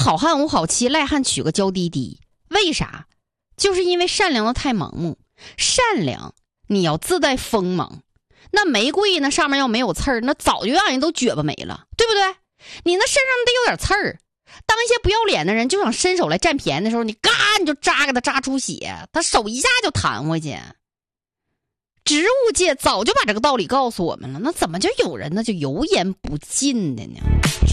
好汉无好妻，赖汉娶个娇滴滴。为啥？就是因为善良的太盲目。善良你要自带锋芒，那玫瑰呢上面要没有刺儿，那早就让人都撅巴没了，对不对？你那身上得有点刺儿。当一些不要脸的人就想伸手来占便宜的时候，你嘎你就给他扎出血，他手一下就弹回去。植物界早就把这个道理告诉我们了，那怎么就有人呢就油盐不进的呢？